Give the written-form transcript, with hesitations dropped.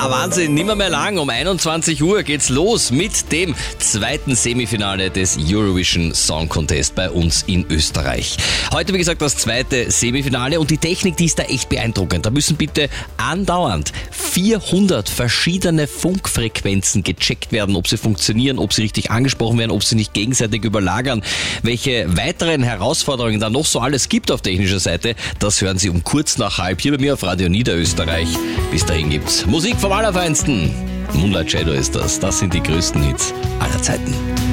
Wahnsinn, nimmer mehr lang. Um 21 Uhr geht's los mit dem zweiten Semifinale des Eurovision Song Contest bei uns in Österreich. Heute, wie gesagt, das zweite Semifinale und die Technik, die ist da echt beeindruckend. Da müssen bitte andauernd 400 verschiedene Funkfrequenzen gecheckt werden, ob sie funktionieren, ob sie richtig angesprochen werden, ob sie nicht gegenseitig überlagern. Welche weiteren Herausforderungen da noch so alles gibt auf technischer Seite, das hören Sie um kurz nach halb hier bei mir auf Radio Niederösterreich. Bis dahin gibt's Musik vom Allerfeinsten. Moonlight Shadow ist das. Das sind die größten Hits aller Zeiten.